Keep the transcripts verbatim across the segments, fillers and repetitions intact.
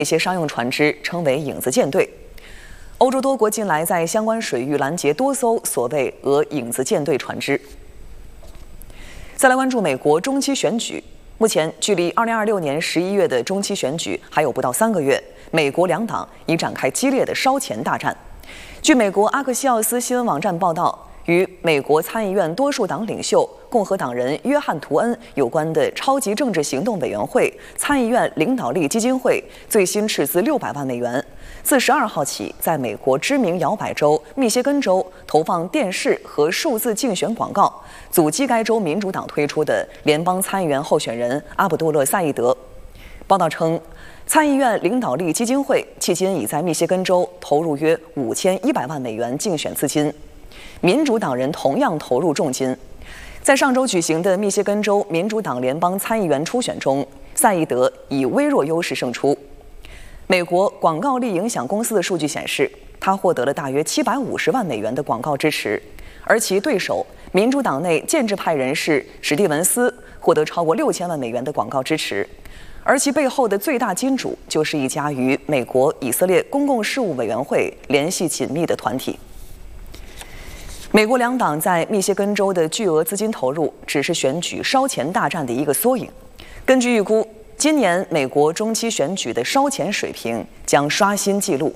一些商用船只称为影子舰队。欧洲多国近来在相关水域拦截多艘所谓俄影子舰队船只。再来关注美国中期选举，目前距离二零二六年十一月的中期选举还有不到三个月，美国两党已展开激烈的烧钱大战。据美国阿克西奥斯新闻网站报道，与美国参议院多数党领袖共和党人约翰·图恩有关的超级政治行动委员会参议院领导力基金会最新斥资六百万美元，自十二号起在美国知名摇摆州密歇根州投放电视和数字竞选广告，阻击该州民主党推出的联邦参议员候选人阿卜杜勒·赛义德。报道称，参议院领导力基金会迄今已在密歇根州投入约五千一百万美元竞选资金，民主党人同样投入重金。在上周举行的密歇根州民主党联邦参议员初选中，赛义德以微弱优势胜出。美国广告力影响公司的数据显示，他获得了大约七百五十万美元的广告支持，而其对手民主党内建制派人士史蒂文斯获得超过六千万美元的广告支持，而其背后的最大金主就是一家与美国以色列公共事务委员会联系紧密的团体。美国两党在密歇根州的巨额资金投入只是选举烧钱大战的一个缩影。根据预估，今年美国中期选举的烧钱水平将刷新纪录。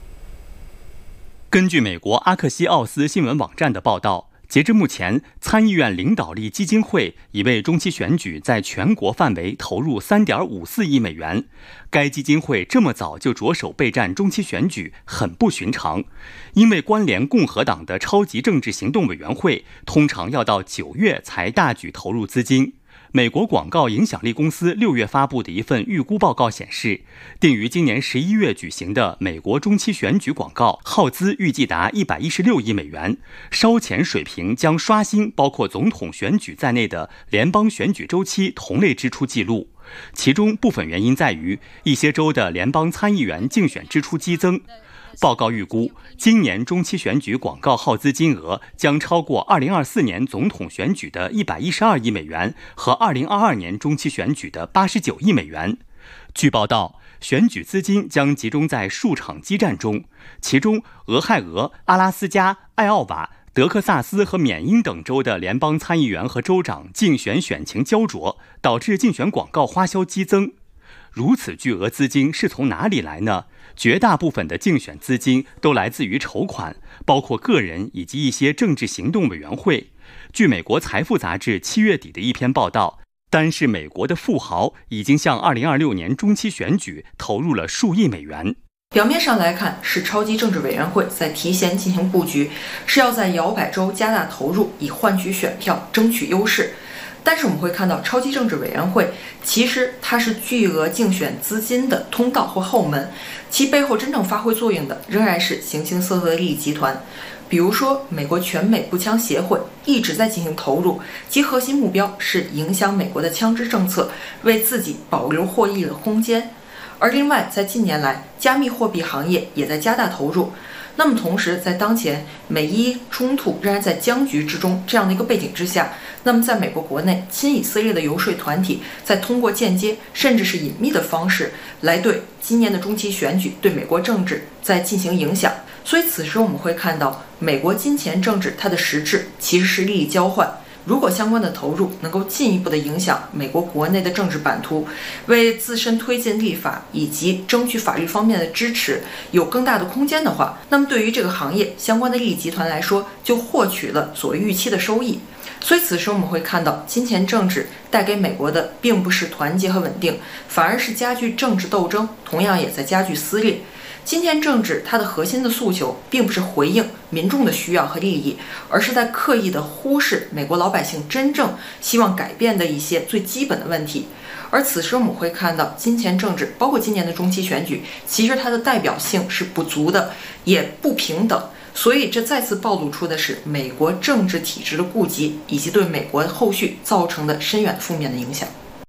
根据美国阿克西奥斯新闻网站的报道，截至目前，参议院领导力基金会已为中期选举在全国范围投入 三点五四亿美元。该基金会这么早就着手备战中期选举，很不寻常，因为关联共和党的超级政治行动委员会通常要到九月才大举投入资金。美国广告影响力公司六月发布的一份预估报告显示，定于今年十一月举行的美国中期选举广告耗资预计达一百一十六亿美元，烧钱水平将刷新包括总统选举在内的联邦选举周期同类支出记录。其中部分原因在于一些州的联邦参议员竞选支出激增。报告预估，今年中期选举广告耗资金额将超过二零二四年总统选举的一百一十二亿美元和二零二二年中期选举的八十九亿美元。据报道，选举资金将集中在数场激战中，其中俄亥俄、阿拉斯加、艾奥瓦、德克萨斯和缅因等州的联邦参议员和州长竞选选情焦灼，导致竞选广告花销激增。如此巨额资金是从哪里来呢？绝大部分的竞选资金都来自于筹款，包括个人以及一些政治行动委员会。据美国财富杂志七月底的一篇报道，单是美国的富豪已经向二零二六年中期选举投入了数亿美元。 表面上来看，是超级政治委员会在提前进行布局，是要在摇摆州加大投入，以换取选票，争取优势。但是我们会看到，超级政治委员会其实它是巨额竞选资金的通道或后门，其背后真正发挥作用的仍然是形形色色的利益集团。比如说，美国全美步枪协会一直在进行投入，其核心目标是影响美国的枪支政策，为自己保留获益的空间。而另外，在近年来，加密货币行业也在加大投入。那么同时，在当前美伊冲突仍然在僵局之中这样的一个背景之下，那么在美国国内，亲以色列的游说团体在通过间接甚至是隐秘的方式来对今年的中期选举、对美国政治在进行影响。所以此时我们会看到，美国金钱政治它的实质其实是利益交换。如果相关的投入能够进一步的影响美国国内的政治版图，为自身推进立法以及争取法律方面的支持有更大的空间的话，那么对于这个行业相关的利益集团来说，就获取了所谓预期的收益。所以此时我们会看到，金钱政治带给美国的并不是团结和稳定，反而是加剧政治斗争，同样也在加剧撕裂。金钱政治它的核心的诉求并不是回应民众的需要和利益，而是在刻意的忽视美国老百姓真正希望改变的一些最基本的问题。而此时我们会看到，金钱政治包括今年的中期选举，其实它的代表性是不足的，也不平等。所以这再次暴露出的是美国政治体制的痼疾，以及对美国后续造成的深远负面的影响。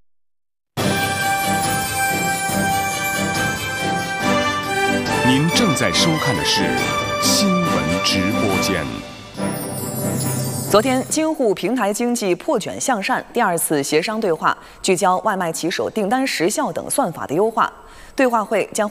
您正在收看的是新闻直播间。 昨天，京沪平台经济破卷向善第二次协商对话聚焦外卖骑手订单时效等算法的优化。对话会将会